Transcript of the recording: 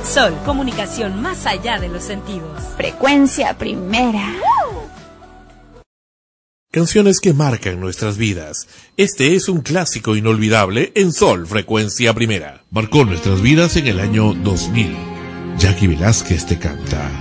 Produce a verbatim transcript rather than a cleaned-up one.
Sol, comunicación más allá de los sentidos. Frecuencia Primera. Canciones que marcan nuestras vidas. Este es un clásico inolvidable en Sol, Frecuencia Primera. Marcó nuestras vidas en el año dos mil. Jackie Velázquez te canta